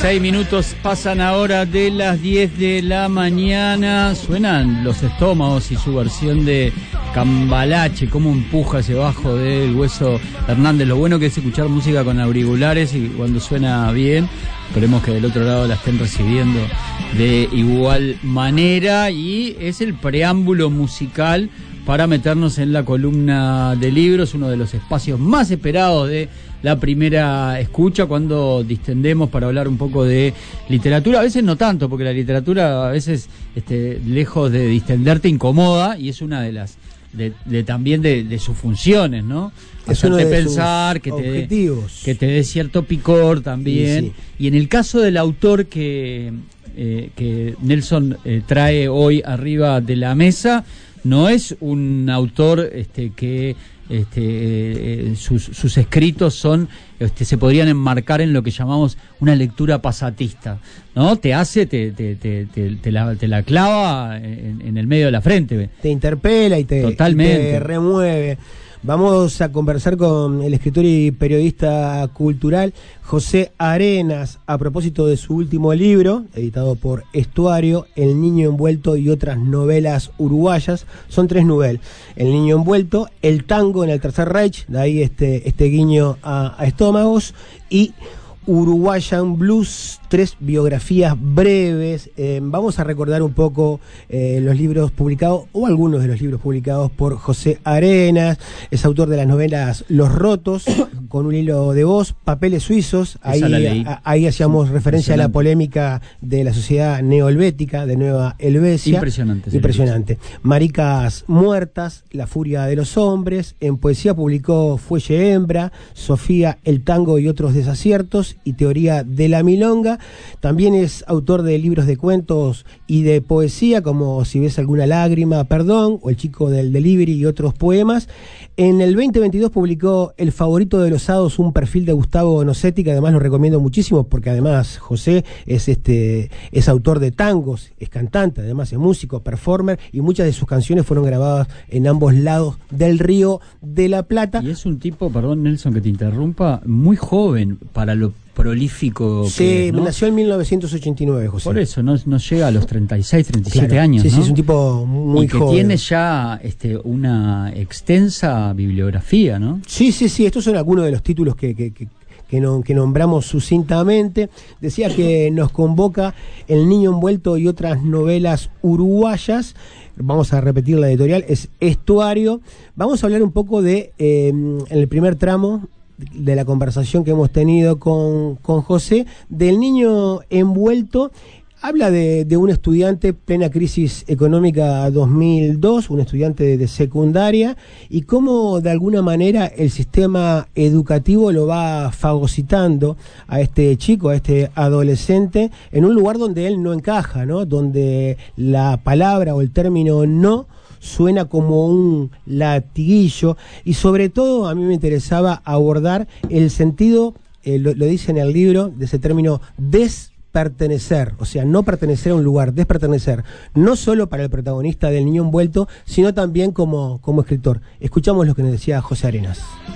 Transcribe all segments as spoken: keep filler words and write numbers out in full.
Seis minutos pasan ahora de las diez de la mañana. Suenan Los Estómagos y su versión de Cambalache, cómo empuja ese bajo del Hueso Hernández. Lo bueno que es escuchar música con auriculares y cuando suena bien, esperemos que del otro lado la estén recibiendo de igual manera. Y es el preámbulo musical para meternos en la columna de libros, uno de los espacios más esperados de la primera escucha, cuando distendemos para hablar un poco de literatura. A veces no tanto, porque la literatura a veces, este, lejos de distenderte, incomoda, y es una de las de, de también de, de sus funciones, ¿no? Es uno de pensar, que te, que te dé cierto picor también. Sí, sí. Y en el caso del autor que, eh, que Nelson eh, trae hoy arriba de la mesa, no es un autor este, que este, eh, sus, sus escritos son, este, se podrían enmarcar en lo que llamamos una lectura pasatista, ¿no? Te hace, te, te, te, te, te, la, te la clava en, en el medio de la frente. Te interpela y te, Totalmente. y te remueve. Vamos a conversar con el escritor y periodista cultural José Arenas a propósito de su último libro, editado por Estuario, El Niño Envuelto y otras novelas uruguayas. Son tres novelas: El Niño Envuelto, El Tango en el Tercer Reich, de ahí este, este guiño a, a Estómagos, y Uruguayan Blues, tres biografías breves. Eh, vamos a recordar un poco eh, los libros publicados, o algunos de los libros publicados por José Arenas. Es autor de las novelas Los Rotos, con un hilo de voz, Papeles Suizos. Ahí, a, ahí hacíamos sí, referencia a la polémica de la sociedad neohelvética, de Nueva Helvecia. Impresionante. Impresionante. Maricas Muertas, La Furia de los Hombres. En poesía publicó Fuelle Hembra, Sofía, El Tango y otros desaciertos, y Teoría de la Milonga. También es autor de libros de cuentos y de poesía, como Si ves alguna lágrima, perdón, o El chico del delivery y otros poemas. En el veinte veintidós publicó El favorito de los hados, un perfil de Gustavo Nocetti, que además lo recomiendo muchísimo, porque además José es este es autor de tangos, es cantante, además es músico, performer, y muchas de sus canciones fueron grabadas en ambos lados del Río de la Plata. Y es un tipo, perdón Nelson que te interrumpa, muy joven para lo prolífico sí, que es, ¿no? Nació en mil novecientos ochenta y nueve, José. Por eso, no, no llega a los treinta y seis, treinta y siete claro. años, sí, ¿no? Sí, es un tipo muy y que joven. tiene ya este, una extensa bibliografía, ¿no? Sí, sí, sí, estos son algunos de los títulos que, que, que, que, no, que nombramos sucintamente. Decía que nos convoca El Niño Envuelto y otras novelas uruguayas. Vamos a repetir la editorial, es Estuario. Vamos a hablar un poco de, eh, en el primer tramo de la conversación que hemos tenido con, con José, del Niño Envuelto. Habla de, de un estudiante, plena crisis económica dos mil dos, un estudiante de, de secundaria, y cómo de alguna manera el sistema educativo lo va fagocitando a este chico, a este adolescente, en un lugar donde él no encaja, ¿no? Donde la palabra o el término no suena como un latiguillo, y sobre todo a mí me interesaba abordar el sentido, eh, lo, lo dice en el libro, de ese término despertenecer, o sea, no pertenecer a un lugar, despertenecer, no solo para el protagonista del Niño Envuelto, sino también como, como escritor. Escuchamos lo que nos decía José Arenas.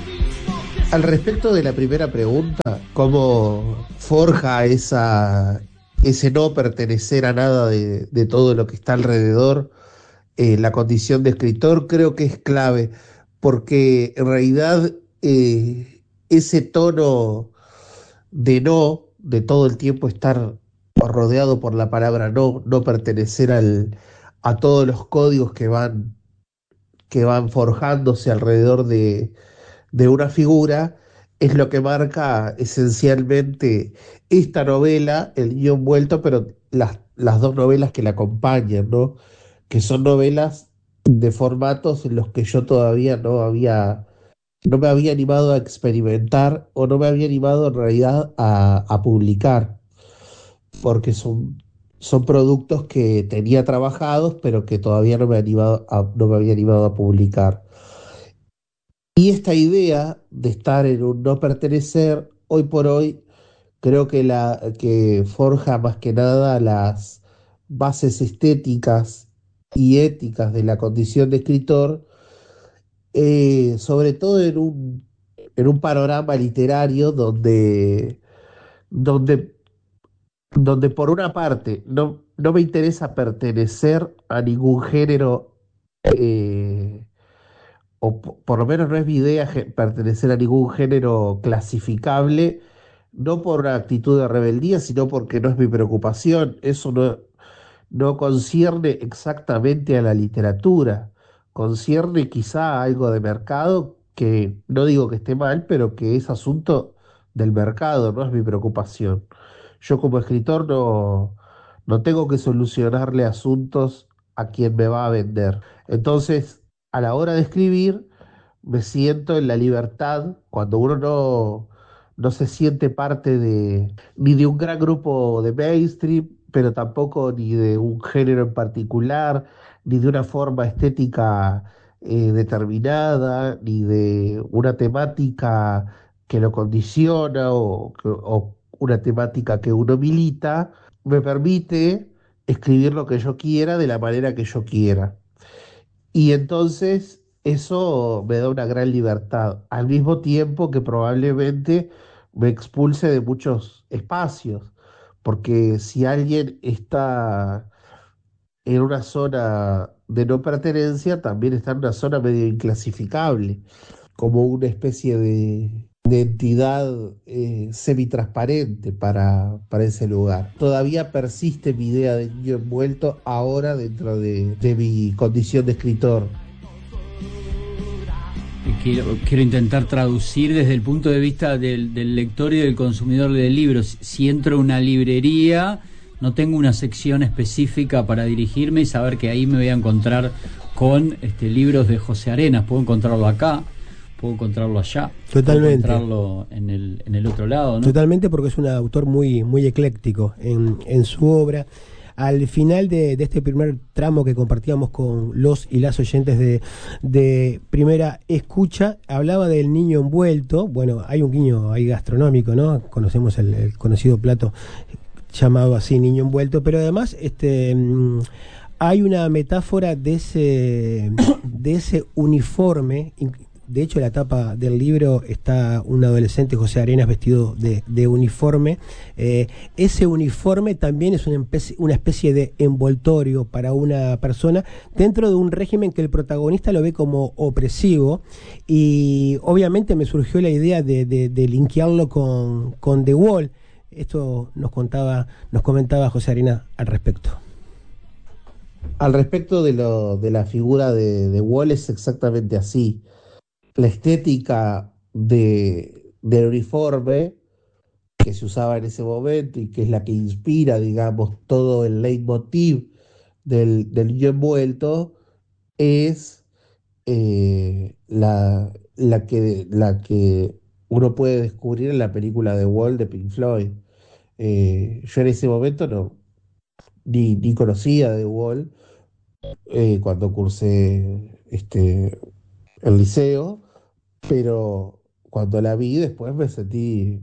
Al respecto de la primera pregunta, ¿cómo forja esa, ese no pertenecer a nada de, de todo lo que está alrededor? Eh, la condición de escritor creo que es clave, porque en realidad eh, ese tono de no, de todo el tiempo estar rodeado por la palabra no, no pertenecer al, a todos los códigos que van, que van forjándose alrededor de, de una figura, es lo que marca esencialmente esta novela, El Niño Envuelto, pero las, las dos novelas que la acompañan, ¿no? Que son novelas de formatos en los que yo todavía no había, no me había animado a experimentar, o no me había animado en realidad a, a publicar, porque son, son productos que tenía trabajados, pero que todavía no me, animado a, no me había animado a publicar. Y esta idea de estar en un no pertenecer, hoy por hoy, creo que, la, que forja más que nada las bases estéticas y éticas de la condición de escritor, eh, sobre todo en un, en un panorama literario donde, donde donde por una parte no, no me interesa pertenecer a ningún género, eh, o po- por lo menos no es mi idea ge- pertenecer a ningún género clasificable, no por una actitud de rebeldía, sino porque no es mi preocupación. Eso no, no concierne exactamente a la literatura, concierne quizá a algo de mercado que no digo que esté mal, pero que es asunto del mercado, no es mi preocupación. Yo como escritor no, no tengo que solucionarle asuntos a quien me va a vender. Entonces, a la hora de escribir, me siento en la libertad cuando uno no, no se siente parte de ni de un gran grupo de mainstream, pero tampoco ni de un género en particular, ni de una forma estética eh, determinada, ni de una temática que lo condiciona o, que- o una temática que uno milita, me permite escribir lo que yo quiera de la manera que yo quiera. Y entonces eso me da una gran libertad, al mismo tiempo que probablemente me expulse de muchos espacios, porque si alguien está en una zona de no pertenencia, también está en una zona medio inclasificable, como una especie de, de entidad eh, semitransparente para, para ese lugar. Todavía persiste mi idea de niño envuelto ahora dentro de, de mi condición de escritor. Quiero, quiero intentar traducir desde el punto de vista del, del lector y del consumidor de libros. Si entro a una librería, no tengo una sección específica para dirigirme y saber que ahí me voy a encontrar con este, libros de José Arenas. Puedo encontrarlo acá, puedo encontrarlo allá, puedo Totalmente. encontrarlo en el, en el otro lado, ¿no? Totalmente, porque es un autor muy, muy ecléctico en, en su obra. Al final de, de este primer tramo que compartíamos con los y las oyentes de, de Primera Escucha, hablaba del niño envuelto. Bueno, hay un guiño ahí gastronómico, ¿no? Conocemos el, el conocido plato llamado así, niño envuelto, pero además este mm, hay una metáfora de ese, de ese uniforme. De hecho, en la tapa del libro está un adolescente, José Arenas, vestido de, de uniforme. Eh, ese uniforme también es una especie, una especie de envoltorio para una persona dentro de un régimen que el protagonista lo ve como opresivo. Y obviamente me surgió la idea de, de, de linkearlo con, con The Wall. Esto nos contaba, nos comentaba José Arenas al respecto. Al respecto de, lo, de la figura de, de Wall es exactamente así. La estética de, del uniforme que se usaba en ese momento y que es la que inspira, digamos, todo el leitmotiv del, del niño envuelto es eh, la, la que, la que uno puede descubrir en la película de Wall de Pink Floyd. Eh, yo en ese momento no, ni, ni conocía de Wall eh, cuando cursé este, el liceo, pero cuando la vi después me sentí,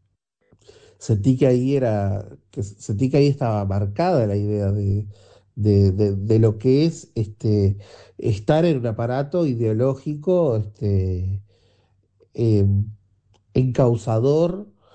sentí que ahí era, que sentí que ahí estaba marcada la idea de, de, de- de lo que es este, estar en un aparato ideológico este, eh, encausador